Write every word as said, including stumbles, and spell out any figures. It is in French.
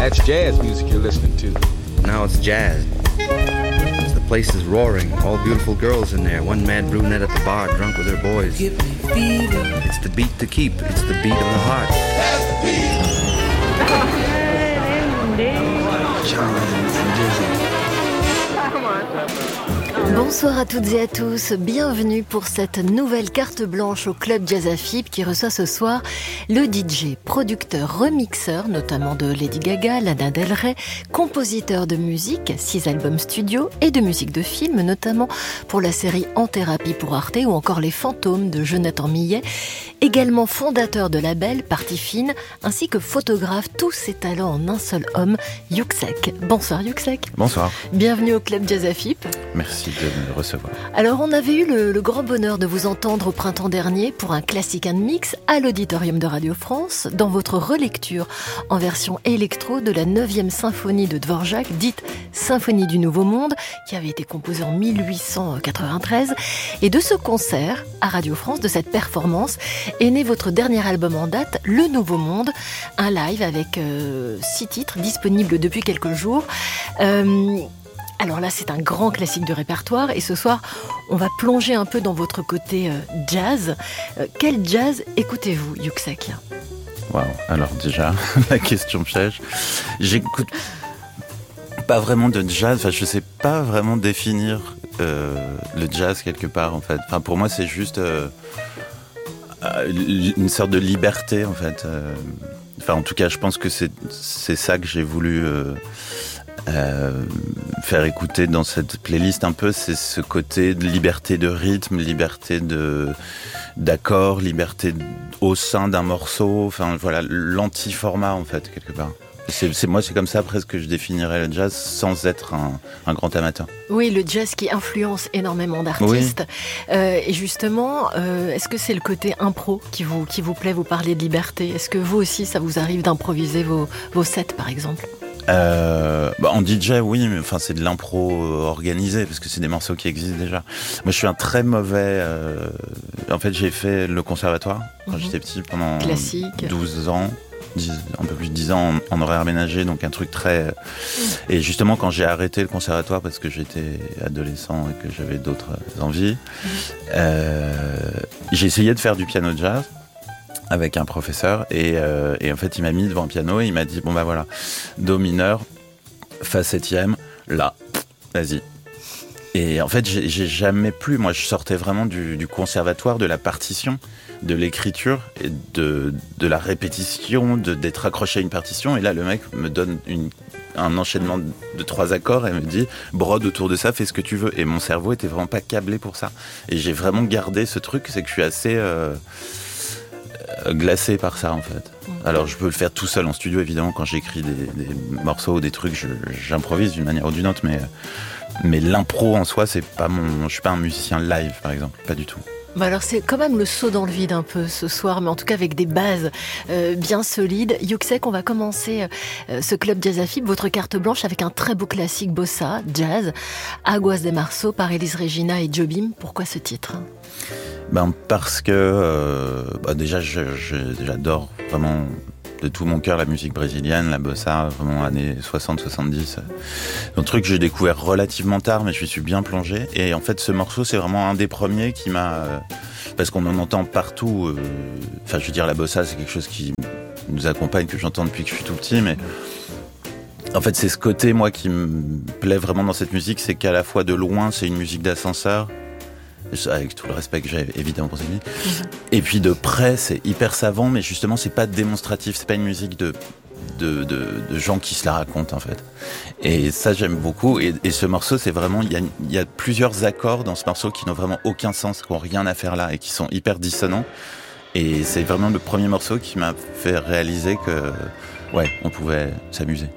That's jazz music you're listening to. Now it's jazz. The place is roaring. All beautiful girls in there. One mad brunette at the bar, drunk with her boys. It's the beat to keep. It's the beat of the heart. That's the beat. John and Dizzy. Bonsoir à toutes et à tous, bienvenue pour cette nouvelle carte blanche au Club Jazz A F I B qui reçoit ce soir le D J, producteur, remixeur, notamment de Lady Gaga, Lana Del Rey, compositeur de musique, six albums studio et de musique de film, notamment pour la série En Thérapie pour Arte ou encore Les Fantômes de Jonathan Millet, également fondateur de label Partie Fine, ainsi que photographe, tous ses talents en un seul homme, Yuksek. Bonsoir Yuksek. Bonsoir. Bienvenue au Club Jazz A F I B. Merci de me recevoir. Alors, on avait eu le, le grand bonheur de vous entendre au printemps dernier pour un classique and mix à l'Auditorium de Radio France, dans votre relecture en version électro de la neuvième symphonie de Dvorak, dite Symphonie du Nouveau Monde, qui avait été composée en mille huit cent quatre-vingt-treize. Et de ce concert à Radio France, de cette performance, est né votre dernier album en date, Le Nouveau Monde, un live avec euh, six titres disponibles depuis quelques jours. Euh, Alors là, c'est un grand classique de répertoire et ce soir, on va plonger un peu dans votre côté euh, jazz. Euh, quel jazz écoutez-vous, Yuksek ? Waouh, alors déjà, la question piège. J'écoute pas vraiment de jazz, enfin je sais pas vraiment définir euh, le jazz quelque part en fait. Enfin pour moi, c'est juste euh, une sorte de liberté en fait. Euh, enfin en tout cas, je pense que c'est, c'est ça que j'ai voulu... Euh, Euh, faire écouter dans cette playlist un peu, c'est ce côté de liberté de rythme, liberté de d'accords, liberté au sein d'un morceau, enfin voilà, l'anti-format en fait quelque part. C'est, c'est moi, c'est comme ça presque que je définirais le jazz sans être un, un grand amateur. Oui, le jazz qui influence énormément d'artistes. Oui. Euh, et justement, euh, est-ce que c'est le côté impro qui vous qui vous plaît ? Vous parlez de liberté. Est-ce que vous aussi, ça vous arrive d'improviser vos vos sets, par exemple ? Euh, bah en D J, oui, mais enfin c'est de l'impro organisé parce que c'est des morceaux qui existent déjà. Moi, je suis un très mauvais. Euh... En fait, j'ai fait le conservatoire quand mmh. j'étais petit pendant Classique. douze ans, dix, un peu plus de dix ans en, en horaire aménagé, donc un truc très. Mmh. Et justement, quand j'ai arrêté le conservatoire parce que j'étais adolescent et que j'avais d'autres envies, mmh. euh... j'ai essayé de faire du piano jazz avec un professeur et, euh, et en fait il m'a mis devant un piano et il m'a dit bon bah voilà, do mineur, fa septième, là, vas-y. Et en fait j'ai, j'ai jamais pu, moi je sortais vraiment du, du conservatoire, de la partition, de l'écriture et de, de la répétition, de, d'être accroché à une partition et là le mec me donne une, un enchaînement de trois accords et me dit brode autour de ça, fais ce que tu veux. Et mon cerveau était vraiment pas câblé pour ça et j'ai vraiment gardé ce truc, c'est que je suis assez... Euh, glacé par ça en fait. Alors je peux le faire tout seul en studio évidemment quand j'écris des, des morceaux ou des trucs, je, j'improvise d'une manière ou d'une autre, mais mais l'impro en soi c'est pas mon, je suis pas un musicien live par exemple, pas du tout. Bah alors c'est quand même le saut dans le vide un peu ce soir, mais en tout cas avec des bases euh, bien solides. Yuksek, on va commencer euh, ce Club Jazz A F I B, votre carte blanche avec un très beau classique bossa, jazz, Aguas de Março par Elis Regina et Jobim. Pourquoi ce titre ? Ben parce que euh, bah déjà je, je, j'adore vraiment de tout mon cœur la musique brésilienne, la bossa, vraiment années soixante soixante-dix. Un truc que j'ai découvert relativement tard, mais je suis bien plongé. Et en fait, ce morceau, c'est vraiment un des premiers qui m'a... Euh, parce qu'on en entend partout. Euh, enfin, je veux dire, la bossa, c'est quelque chose qui nous accompagne, que j'entends depuis que je suis tout petit, mais... En fait, c'est ce côté, moi, qui me plaît vraiment dans cette musique, c'est qu'à la fois de loin, c'est une musique d'ascenseur, avec tout le respect que j'ai évidemment pour cette musique. Mmh. Et puis de près, c'est hyper savant, mais justement, c'est pas démonstratif, c'est pas une musique de, de, de, de gens qui se la racontent en fait. Et ça, j'aime beaucoup. Et, et ce morceau, c'est vraiment, il y a, il y a plusieurs accords dans ce morceau qui n'ont vraiment aucun sens, qui n'ont rien à faire là et qui sont hyper dissonants. Et c'est vraiment le premier morceau qui m'a fait réaliser que, ouais, on pouvait s'amuser.